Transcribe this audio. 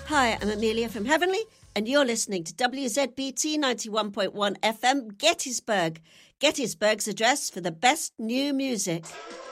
Hi, I'm Amelia from Heavenly, and you're listening to WZBT 91.1 FM, Gettysburg. Gettysburg's address for the best new music.